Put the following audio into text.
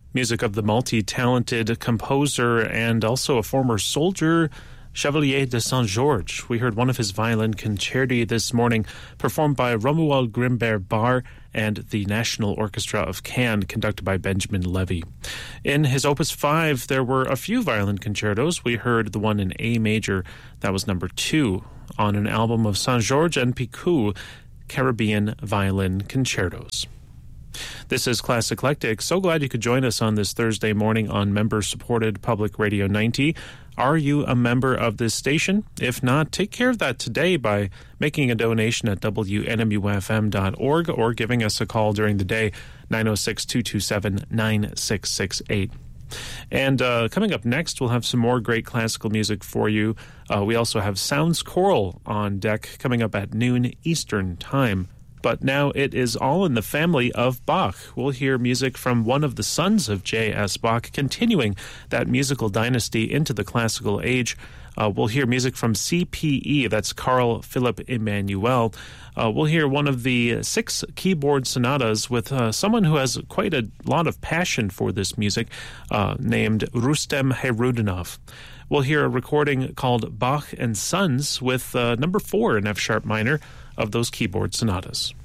Music of the multi-talented composer and also a former soldier, Chevalier de Saint-Georges. We heard one of his violin concerti this morning, performed by Romuald Grimbert Bar and the National Orchestra of Cannes, conducted by Benjamin Levy. In his Opus 5, there were a few violin concertos. We heard the one in A major, that was number 2, on an album of Saint-Georges and Picou, Caribbean Violin Concertos. This is Class Eclectic. So glad you could join us on this Thursday morning on member-supported Public Radio 90. Are you a member of this station? If not, take care of that today by making a donation at WNMUFM.org or giving us a call during the day, 906-227-9668. And coming up next, we'll have some more great classical music for you. We also have Sounds Choral on deck coming up at noon Eastern Time. But now it is all in the family of Bach. We'll hear music from one of the sons of J.S. Bach, continuing that musical dynasty into the classical age. We'll hear music from CPE, that's Carl Philipp Emanuel. We'll hear one of the 6 keyboard sonatas with someone who has quite a lot of passion for this music, named Rustem Hayroudinov. We'll hear a recording called Bach and Sons with number 4 in F-sharp minor of those keyboard sonatas.